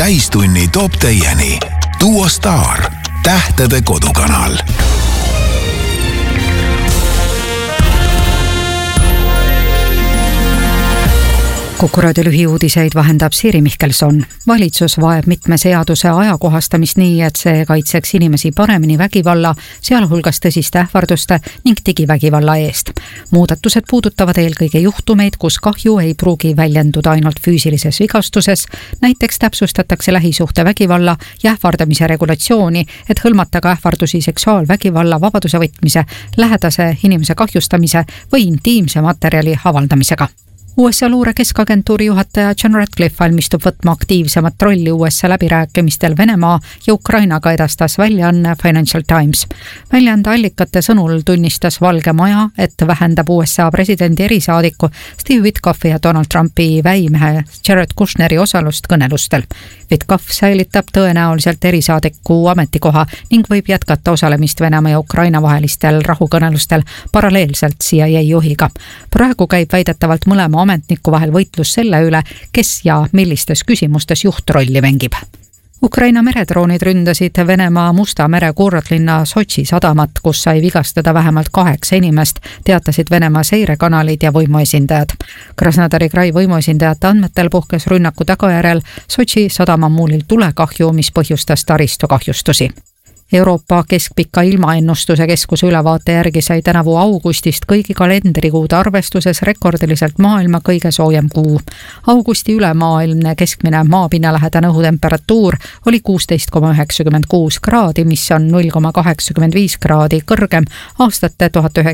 täistunni toob teieni Duo Star, tähtede kodukanal. Kuku Raadio lühiuudiseid vahendab Siiri Mihkelson. Valitsus vaeb mitme seaduse ajakohastamist nii, et see kaitseks inimesi paremini vägivalla, sealhulgas tõsiste ähvarduste ning digivägivalla eest. Muudatused puudutavad eelkõige juhtumeid, kus kahju ei pruugi väljenduda ainult füüsilises vigastuses. Näiteks täpsustatakse lähisuhte vägivalla ja ähvardamise regulatsiooni, et hõlmata ka ähvardusi seksuaalvägivalla, vabaduse võtmise, lähedase inimese kahjustamise või intiimse materjali avaldamisega. USA luure keskagentuuri juhataja John Ratcliffe valmistub võtma aktiivsemat rolli USA läbirääkimistel Venemaa ja Ukrainaga, edastas väljaanne Financial Times. Väljaande allikate sõnul tunnistas Valge Maja, et vähendab USA presidendi erisaadiku Steve Witkoffi ja Donald Trumpi väimehe Jared Kushneri osalust kõnelustel. Witkoff säilitab tõenäoliselt erisaadiku ametikoha ning võib jätkata osalemist Venemaa ja Ukraina vahelistel rahukõnelustel paralleelselt CIA juhiga. Praegu käib väidetavalt mõlema ametniku vahel võitlus selle üle, kes ja millistes küsimustes juhtrolli mängib. Ukraina meredroonid ründasid Venemaa Musta mere kuurortlinna Sotši sadamat, kus sai vigastada vähemalt 8 inimest, teatasid Venemaa seirekanalid ja võimuesindajad. Krasnodari krai võimuesindajate andmetel puhkes rünnaku tagajärjel Sotši sadamamuulil tulekahju, mis põhjustas taristu kahjustusi. Euroopa Keskpika ilmaennustuse keskuse ülevaate järgi sai tänavu augustist kõigi kalendrikuude arvestuses rekordiliselt maailma kõige soojem kuu. Augusti ülemaailmne keskmine maapinnalähedane õhutemperatuur oli 16,96 kraadi, mis on 0,85 kraadi kõrgem aastate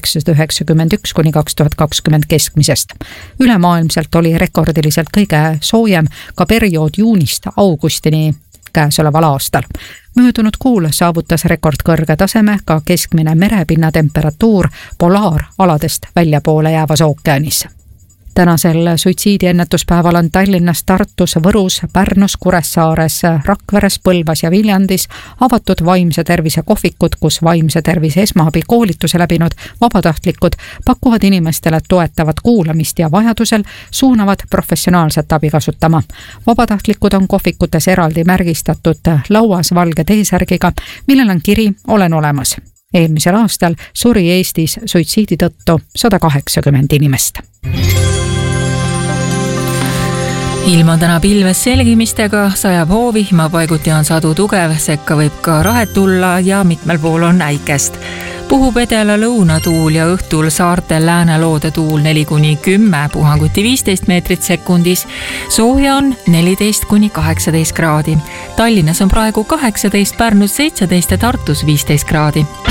1991 kuni 2020 keskmisest. Ülemaailmselt oli rekordiliselt kõige soojem ka periood juunist augustini käesoleval aastal. Möödunud kuul saavutas rekordkõrge taseme ka keskmine merepinna temperatuur polaaraladest väljapoole jäävas ookeanis. Tänasel suitsiidiennetuspäeval on Tallinnas, Tartus, Võrus, Pärnus, Kuressaares, Rakveres, Põlvas ja Viljandis avatud vaimse tervise kohvikud, kus vaimse tervise esmaabi koolituse läbinud vabatahtlikud pakuvad inimestele toetavat kuulamist ja vajadusel suunavad professionaalset abi kasutama. Vabatahtlikud on kohvikutes eraldi märgistatud lauas valge T-särgiga, millel on kiri "Olen olemas". Eelmisel aastal suri Eestis suitsiidi tõttu 180 inimest. Ilm on täna pilves selgimistega, sajab hoovihma, paiguti on sadu tugev, sekka võib ka rahet tulla ja mitmel pool on äikest. Puhub edela lõunatuul ja õhtul saartel lääneloode tuul 4-10, puhanguti 15 meetrit sekundis. Sooja on 14-18 kraadi. Tallinnas on praegu 18, Pärnus 17 ja Tartus 15 kraadi.